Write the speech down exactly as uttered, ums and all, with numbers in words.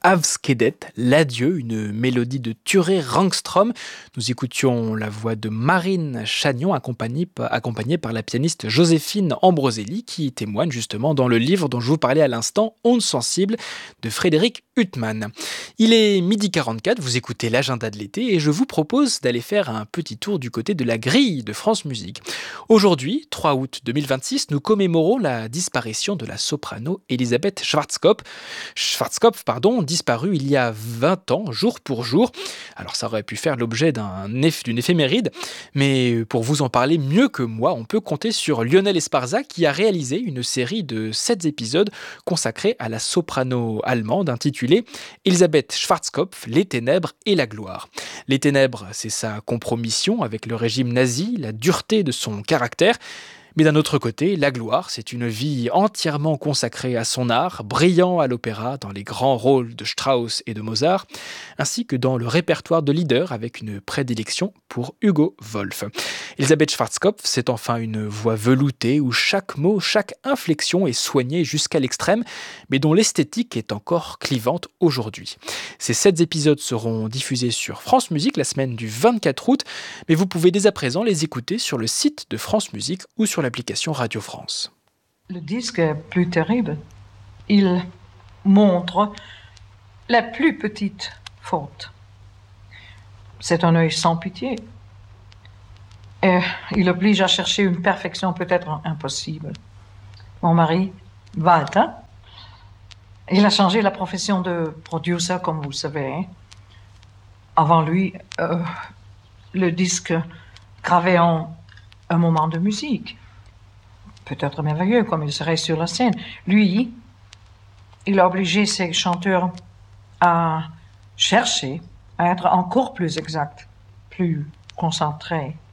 Avskedet, l'adieu, une mélodie de Ture Rangstrom. Nous écoutions la voix de Marine Chagnon, accompagnée, accompagnée par la pianiste Joséphine Ambroselli, qui témoigne justement dans le livre dont je vous parlais à l'instant, Ondes sensibles, de Frédéric Huttman. Il est midi quarante-quatre, vous écoutez l'agenda de l'été et je vous propose d'aller faire un petit tour du côté de la grille de France Musique. Aujourd'hui, trois août deux mille vingt-six, nous commémorons la disparition de la soprano Elisabeth Schwarzkopf. Schwarzkopf, pardon, disparue il y a vingt ans, jour pour jour. Alors ça aurait pu faire l'objet d'un eff- d'une éphéméride, mais pour vous en parler mieux que moi, on peut compter sur Lionel Esparza qui a réalisé une série de sept épisodes consacrés à la soprano allemande intitulée Elisabeth Schwarzkopf, les ténèbres et la gloire. Les ténèbres, c'est sa compromission avec le régime nazi, la dureté de son caractère. Mais d'un autre côté, la gloire, c'est une vie entièrement consacrée à son art, brillant à l'opéra dans les grands rôles de Strauss et de Mozart, ainsi que dans le répertoire de leader avec une prédilection pour Hugo Wolf. Elisabeth Schwarzkopf, c'est enfin une voix veloutée où chaque mot, chaque inflexion est soignée jusqu'à l'extrême, mais dont l'esthétique est encore clivante aujourd'hui. Ces sept épisodes seront diffusés sur France Musique la semaine du vingt-quatre août, mais vous pouvez dès à présent les écouter sur le site de France Musique ou sur l'application Radio France. Le disque est plus terrible. Il montre la plus petite faute. C'est un œil sans pitié. Et il oblige à chercher une perfection peut-être impossible. Mon mari, Walter, il a changé la profession de producer, comme vous le savez. Hein. Avant lui, euh, le disque gravait en un moment de musique. Peut-être merveilleux, comme il serait sur la scène. Lui, il a obligé ses chanteurs à chercher, à être encore plus exacts, plus concentrés.